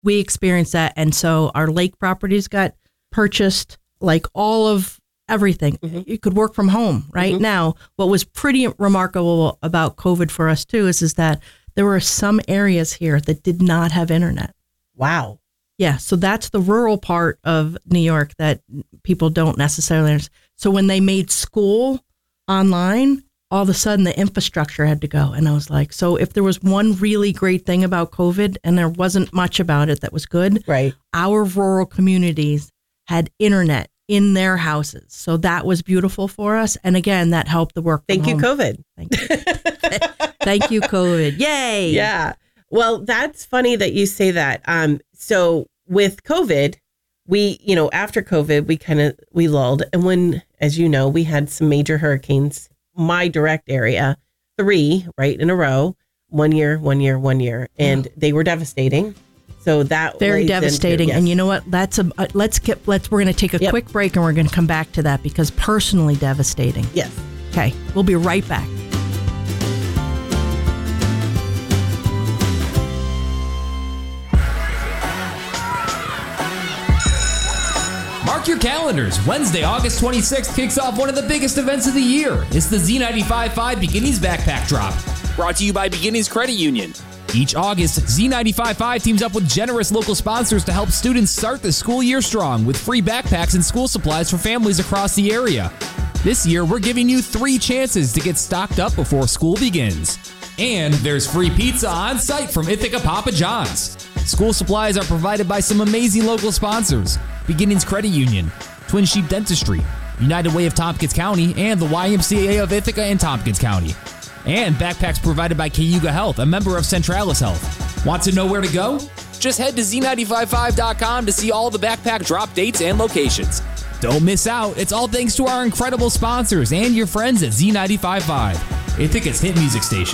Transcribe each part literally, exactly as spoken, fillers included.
we experienced that. And so our lake properties got purchased, like all of everything. Mm-hmm. You could work from home right mm-hmm. now. What was pretty remarkable about COVID for us too is, is that there were some areas here that did not have internet. Wow. Yeah. So that's the rural part of New York that people don't necessarily understand. So when they made school online, all of a sudden the infrastructure had to go. And I was like, so if there was one really great thing about COVID, and there wasn't much about it that was good, right? Our rural communities had internet in their houses. So that was beautiful for us. And again, that helped the work. Thank you, home. COVID. Thank you. Thank you, COVID. Yay. Yeah. Well, that's funny that you say that. Um, so with COVID, we, you know, after COVID, we kind of, we lulled. And when, as you know, we had some major hurricanes, my direct area, three right in a row, one year, one year, one year. And oh. they were devastating. So that very devastating. Into, yes. And you know what? That's a, uh, let's get, let's, we're going to take a yep. quick break and we're going to come back to that because personally devastating. Yes. Okay. We'll be right back. Mark your calendars. Wednesday, August twenty-sixth kicks off one of the biggest events of the year. It's the Z ninety-five point five Beginnings Backpack Drop. Brought to you by Beginnings Credit Union. Each August, Z ninety-five point five teams up with generous local sponsors to help students start the school year strong with free backpacks and school supplies for families across the area. This year, we're giving you three chances to get stocked up before school begins. And there's free pizza on site from Ithaca Papa John's. School supplies are provided by some amazing local sponsors: Beginnings Credit Union, Twin Sheep Dentistry, United Way of Tompkins County, and the Y M C A of Ithaca and Tompkins County. And backpacks provided by Cayuga Health, a member of Centralis Health. Want to know where to go? Just head to Z ninety-five point five dot com to see all the backpack drop dates and locations. Don't miss out. It's all thanks to our incredible sponsors and your friends at Z ninety-five point five, Ithaca's hit music station.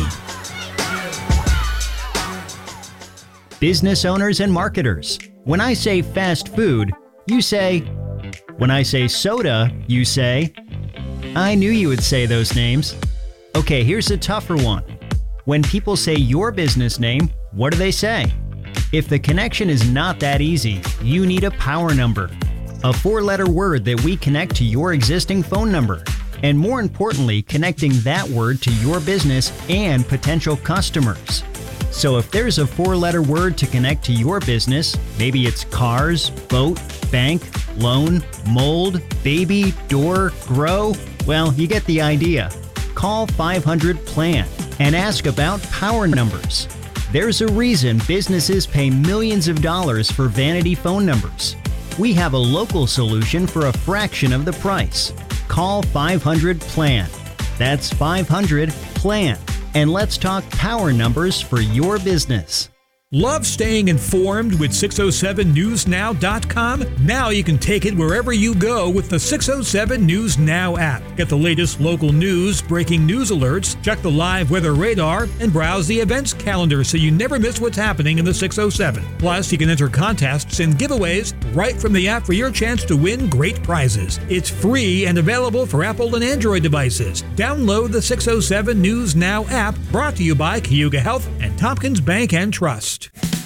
Business owners and marketers, when I say fast food, you say, when I say soda, you say, I knew you would say those names. Okay, here's a tougher one. When people say your business name, what do they say? If the connection is not that easy, you need a power number, a four-letter word that we connect to your existing phone number, and more importantly, connecting that word to your business and potential customers. So if there's a four-letter word to connect to your business, maybe it's cars, boat, bank, loan, mold, baby, door, grow, well, you get the idea. Call five hundred plan and ask about power numbers. There's a reason businesses pay millions of dollars for vanity phone numbers. We have a local solution for a fraction of the price. Call five hundred plan. That's five hundred plan. And let's talk power numbers for your business. Love staying informed with six oh seven news now dot com? Now you can take it wherever you go with the six oh seven News Now app. Get the latest local news, breaking news alerts, check the live weather radar, and browse the events calendar so you never miss what's happening in the six oh seven. Plus, you can enter contests and giveaways right from the app for your chance to win great prizes. It's free and available for Apple and Android devices. Download the six oh seven News Now app, brought to you by Cayuga Health and Tompkins Bank and Trust.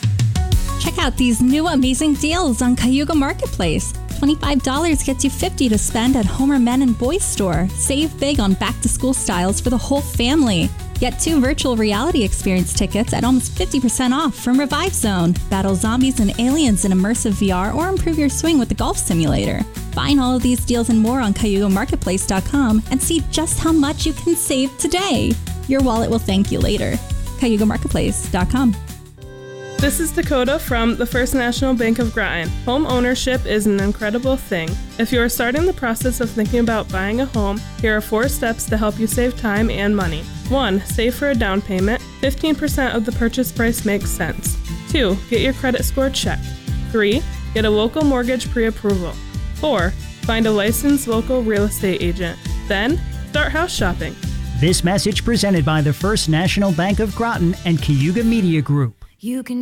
Check out these new amazing deals on Cayuga Marketplace. twenty-five dollars gets you fifty dollars to spend at Homer Men and Boys Store. Save big on back-to-school styles for the whole family. Get two virtual reality experience tickets at almost fifty percent off from Revive Zone. Battle zombies and aliens in immersive V R or improve your swing with the golf simulator. Find all of these deals and more on Cayuga Marketplace dot com and see just how much you can save today. Your wallet will thank you later. Cayuga Marketplace dot com. This is Dakota from the First National Bank of Groton. Home ownership is an incredible thing. If you are starting the process of thinking about buying a home, here are four steps to help you save time and money. one. Save for a down payment. fifteen percent of the purchase price makes sense. two. Get your credit score checked. three. Get a local mortgage pre-approval. four. Find a licensed local real estate agent. Then, start house shopping. This message presented by the First National Bank of Groton and Cayuga Media Group. You can